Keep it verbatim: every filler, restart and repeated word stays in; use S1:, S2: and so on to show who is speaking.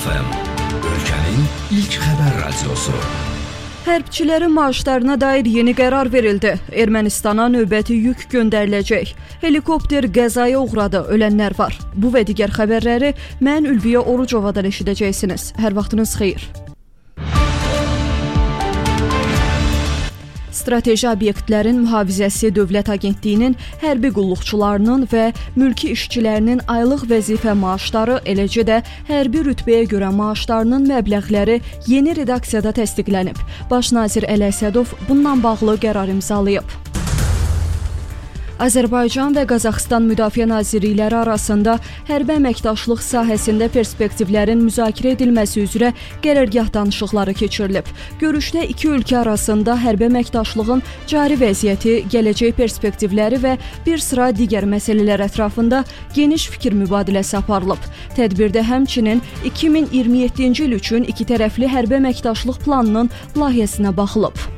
S1: F M, ölkənin ilk xəbər radiosu.
S2: Hərbçilərin maaşlarına dair yeni qərar verildi. Ermənistana növbəti yük göndəriləcək. Helikopter qəzaya uğradı, ölənlər var. Bu və digər xəbərləri mən Ülviyə Orucovadan eşidəcəksiniz. Hər vaxtınız xeyir. Strateji obyektlərin mühafizəsi Dövlət Agentliyinin hərbi qulluqçularının və mülki işçilərinin aylıq vəzifə maaşları, eləcə də hərbi rütbəyə görə maaşlarının məbləğləri yeni redaksiyada təsdiqlənib. Baş nazir Əli Əsədov bununla bağlı qərar imzalayıb. Azərbaycan və Qazaxıstan Müdafiə Nazirlikləri arasında hərbi əməkdaşlıq sahəsində perspektivlərin müzakirə edilməsi üzrə qərargah danışıqları keçirilib. Görüşdə iki ölkə arasında hərbi əməkdaşlığın cari vəziyyəti, gələcək perspektivləri və bir sıra digər məsələlər ətrafında geniş fikir mübadiləsi aparılıb. Tədbirdə həmçinin iki min iyirmi yeddinci il üçün iki tərəfli hərbi əməkdaşlıq planının layihəsinə baxılıb.